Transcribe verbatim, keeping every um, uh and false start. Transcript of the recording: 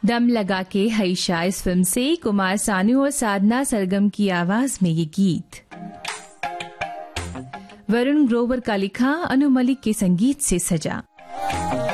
दम लगा के हईशा इस फिल्म से कुमार सानू और साधना सरगम की आवाज में ये गीत। वरुण ग्रोवर का लिखा, अनु मलिक के संगीत से सजा।